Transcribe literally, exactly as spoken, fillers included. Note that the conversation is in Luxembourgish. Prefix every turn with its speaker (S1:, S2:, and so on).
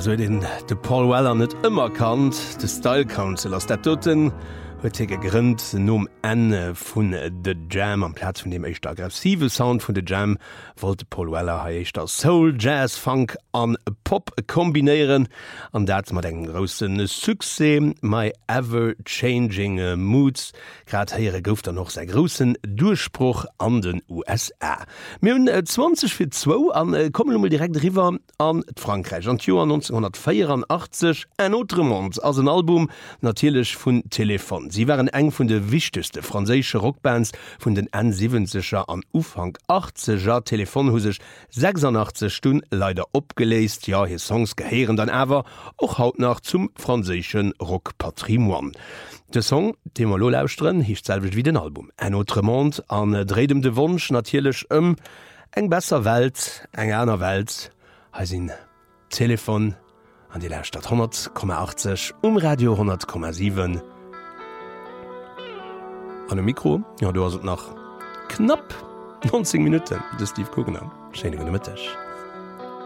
S1: so den de Paul Weller net ëmmer kannt, de Style Council ass der Toten huet hi gegrünnnt nom Ende vun de Jam am Platz vun dem echt aggressive Sound vun de Jam wollte Paul Weller ha echt als Soul, Jazz, Funk an Pop kombinieren an dat mat eng grossen Suse my ever changing Moods grad here gouft er noch se grossen Durchspruch an den U S A. Mi hun zwanzig fir zwo an äh, kommen mal direkt river an Frankreich an Joar neunzehnhundertvierundachtzig en Autremont as ein Album natilech vun Telefon. Sie waren eng vun de wichtigste franzésche Rockbands vun den N siebziger an Ufang achtziger Telefonhusech sechsundachtzig Stunden leider opgeleist, ja hier Songs geheieren dann awer och haut nach zum franzéschen Rockpatrimoine. De Song de lo lausren hicht selwech wie den Album. En Autremont an äh, Dredem de Wunsch natilech ëm um, eng besser Welt, eng einer Welt, ha sinn Telefon an die Lehrstadt hundert Komma achtzig um Radio hundert Komma sieben. An dem Mikro, ja, du hast nach knapp neunzig Minuten, das Steve Kugener. Schöne gute Mittag.